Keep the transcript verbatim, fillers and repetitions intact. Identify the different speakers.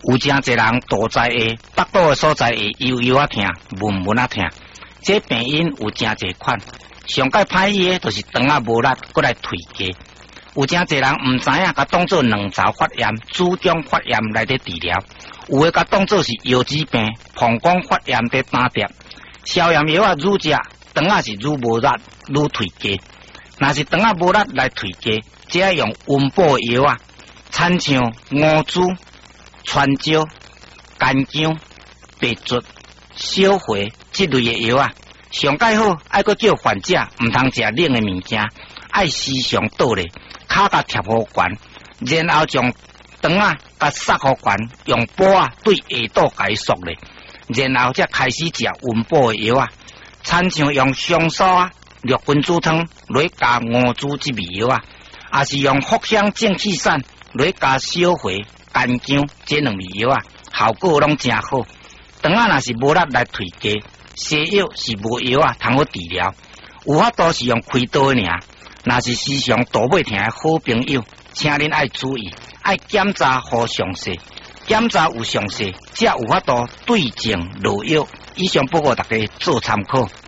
Speaker 1: 有真侪人肚在下、腹肚的所在会悠悠啊痛、闷闷啊痛，这病因有真侪款。上界歹医的就是肠啊无力，过来退加。有真侪人唔知影，甲当做卵巢发炎、子宫发炎来伫治疗，有诶甲当做是腰子病、膀胱发炎伫打点。消炎药啊愈食，肠啊是愈无力、愈退加。若是肠啊无力来退加，只要用温补药啊，参像乌珠、川椒、干姜、白术、小茴这类的药啊，上介好爱阁叫患者唔通食冷的物件，爱时常倒咧，骹甲贴好悬，然后将肠啊甲塞好悬，用布啊对下肚解束咧，然后才开始食温补的药啊，参像用香素啊、六分子汤来加乌珠这味药啊，也是用藿香正气散来加小茴、干姜这两味药啊，效果拢真好。肠啊若是无力来退加，西药是无药啊通好治疗，有法度是用开刀的尔。若是时常肚尾疼的好朋友，请恁爱注意，爱检查好详细，检查有详细，才有法度对症落药。以上报告大家做参考。